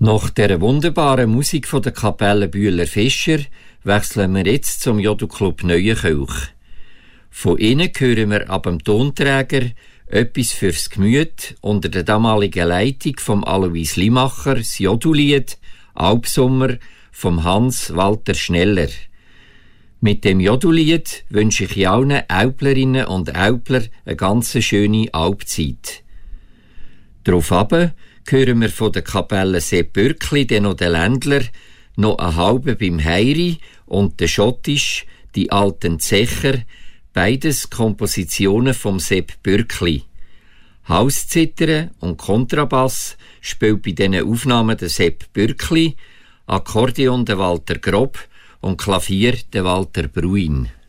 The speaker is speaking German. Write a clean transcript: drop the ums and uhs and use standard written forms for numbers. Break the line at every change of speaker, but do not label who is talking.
Nach der wunderbaren Musik von der Kapelle Bühler-Fischer wechseln wir jetzt zum Jodelclub Neuenkirch. Von ihnen hören wir ab dem Tonträger «Etwas fürs Gemüt» unter der damaligen Leitung von Alois Limacher, das Jodellied «Alpsommer» vom Hans-Walter Schneller. Mit dem Jodellied wünsche ich allen Alplerinnen und Alpler eine ganz schöne Alpzeit. Daraufhin hören wir von der Kapelle Sepp Bürkli, den noch den Ländler, noch eine halbe beim Heiri und der Schottisch, die alten Zecher, beides Kompositionen vom Sepp Bürkli. Hauszittern und Kontrabass spielt bei diesen Aufnahmen der Sepp Bürkli, Akkordeon der Walter Grob und Klavier der Walter Bruin.